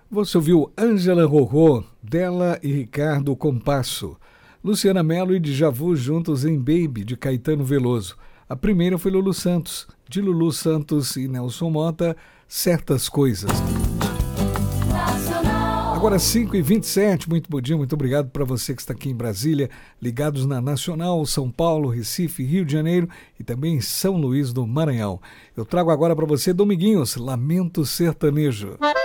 Você ouviu Ângela Rorô, dela e Ricardo Compasso. Luciana Mello e Djavu juntos em Baby, de Caetano Veloso. A primeira foi Lulu Santos, de Lulu Santos e Nelson Mota, Certas Coisas. Agora 5h27, muito bom dia, muito obrigado para você que está aqui em Brasília, ligados na Nacional, São Paulo, Recife, Rio de Janeiro e também São Luís do Maranhão. Eu trago agora para você Dominguinhos, Lamento Sertanejo.